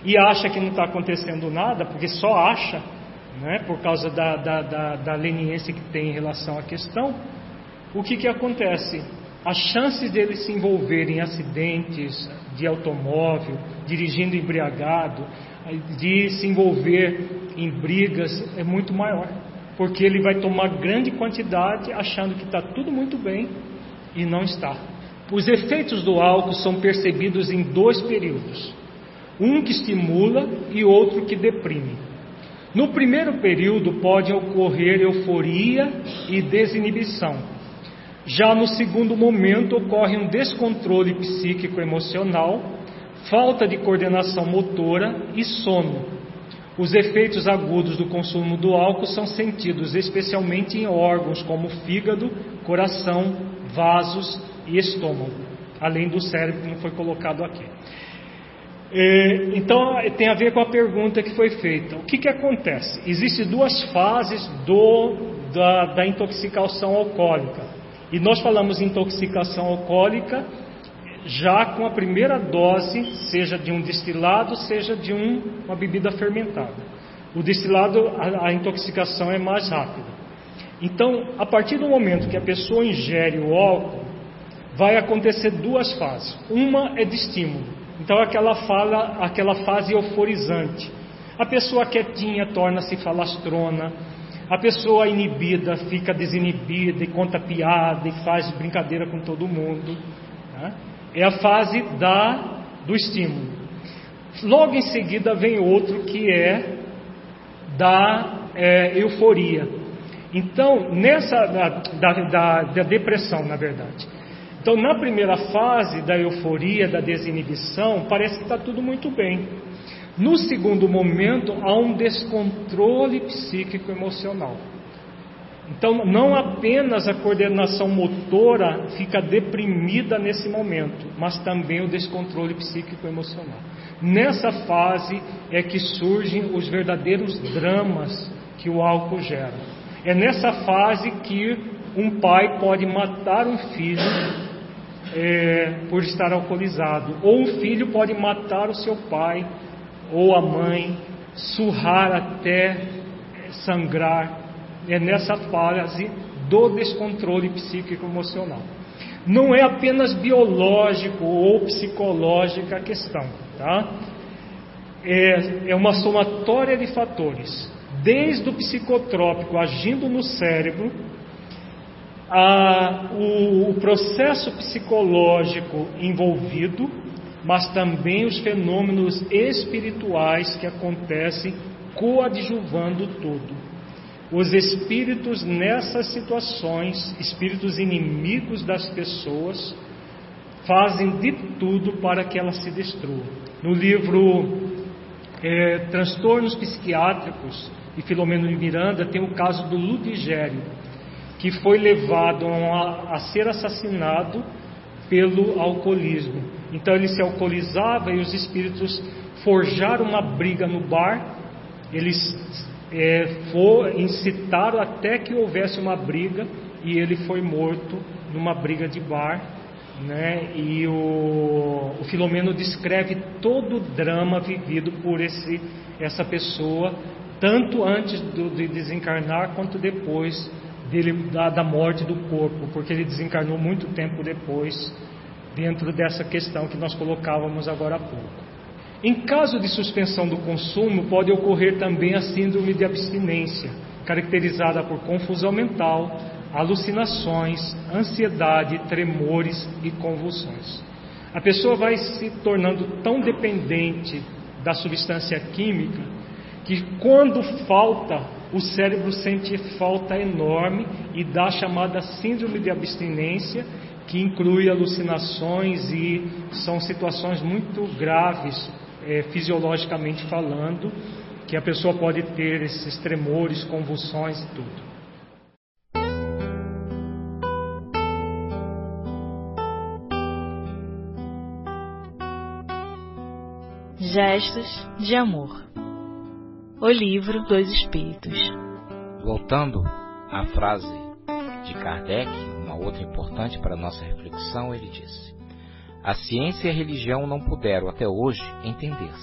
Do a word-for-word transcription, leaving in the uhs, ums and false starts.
e acha que não está acontecendo nada, porque só acha, né, por causa da, da, da, da leniência que tem em relação à questão, o que que acontece? As chances dele se envolver em acidentes de automóvel, dirigindo embriagado, de se envolver em brigas é muito maior, porque ele vai tomar grande quantidade achando que está tudo muito bem e não está. Os efeitos do álcool são percebidos em dois períodos, um que estimula e outro que deprime. No primeiro período pode ocorrer euforia e desinibição. Já no segundo momento ocorre um descontrole psíquico-emocional, falta de coordenação motora e sono. Os efeitos agudos do consumo do álcool são sentidos especialmente em órgãos como fígado, coração, vasos e estômago, além do cérebro que não foi colocado aqui. Então tem a ver com a pergunta que foi feita. O que que acontece? Existem duas fases do, da, da intoxicação alcoólica. E nós falamos em intoxicação alcoólica já com a primeira dose, seja de um destilado, seja de um, uma bebida fermentada. O destilado, a, a intoxicação é mais rápida. Então, a partir do momento que a pessoa ingere o álcool, vai acontecer duas fases. Uma é de estímulo. Então, aquela, fala, aquela fase euforizante. A pessoa quietinha torna-se falastrona. A pessoa inibida fica desinibida e conta piada e faz brincadeira com todo mundo, né? É a fase da, do estímulo. Logo em seguida vem outro que é da é, euforia. Então, nessa da, da, da, da depressão, na verdade. Então, na primeira fase da euforia, da desinibição, parece que está tudo muito bem. No segundo momento, há um descontrole psíquico-emocional. Então, não apenas a coordenação motora fica deprimida nesse momento, mas também o descontrole psíquico-emocional. Nessa fase é que surgem os verdadeiros dramas que o álcool gera. É nessa fase que um pai pode matar um filho é, por estar alcoolizado, ou um filho pode matar o seu pai ou a mãe, surrar até sangrar. É nessa fase do descontrole psíquico-emocional. Não é apenas biológico ou psicológica a questão, tá? É, é uma somatória de fatores, desde o psicotrópico agindo no cérebro, a, o, o processo psicológico envolvido, mas também os fenômenos espirituais que acontecem coadjuvando tudo. Os espíritos nessas situações, espíritos inimigos das pessoas, fazem de tudo para que elas se destruam. No livro é, Transtornos Psiquiátricos, de Filomeno de Miranda, tem o caso do Ludigério, que foi levado a, a ser assassinado pelo alcoolismo. Então ele se alcoolizava e os espíritos forjaram uma briga no bar. Eles é, for, incitaram até que houvesse uma briga e ele foi morto numa briga de bar, né? E o, o Filomeno descreve todo o drama vivido por esse, essa pessoa, tanto antes do, de desencarnar quanto depois dele, da, da morte do corpo, porque ele desencarnou muito tempo depois, dentro dessa questão que nós colocávamos agora há pouco. Em caso de suspensão do consumo, pode ocorrer também a síndrome de abstinência, caracterizada por confusão mental, alucinações, ansiedade, tremores e convulsões. A pessoa vai se tornando tão dependente da substância química que quando falta, o cérebro sente falta enorme e dá a chamada síndrome de abstinência, que inclui alucinações e são situações muito graves, é, fisiologicamente falando, que a pessoa pode ter esses tremores, convulsões e tudo. Gestos de Amor. O livro dos Espíritos. Voltando à frase de Kardec, uma outra importante para a nossa reflexão, ele disse: a ciência e a religião não puderam até hoje entender-se.